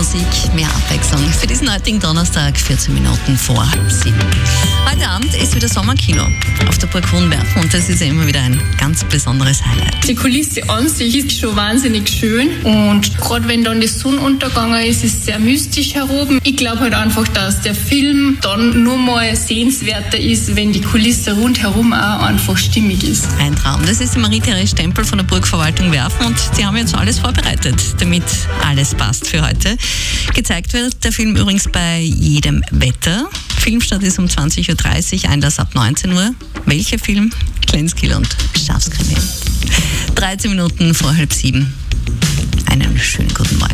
Musik, mehr Abwechslung. Für diesen heutigen Donnerstag, 14 Minuten vor 7. Heute Abend ist wieder Sommerkino auf der Burg Hohenwerfen und das ist ja immer wieder ein ganz besonderes Highlight. Die Kulisse an sich ist schon wahnsinnig schön und gerade wenn dann die Sonnenuntergang ist, ist es sehr mystisch heroben. Ich glaube halt einfach, dass der Film dann nur mal sehenswerter ist, wenn die Kulisse rundherum auch einfach stimmig ist. Ein Traum. Das ist die Marie-Therese Stempel von der Burgverwaltung Werfen und sie haben jetzt alles vorbereitet, damit alles passt für heute. Gezeigt wird der Film übrigens bei jedem Wetter. Filmstart ist um 20.30 Uhr, Einlass ab 19 Uhr. Welcher Film? Glänzkill und Schafskrimi. 13 Minuten vor 6:30. Einen schönen guten Morgen.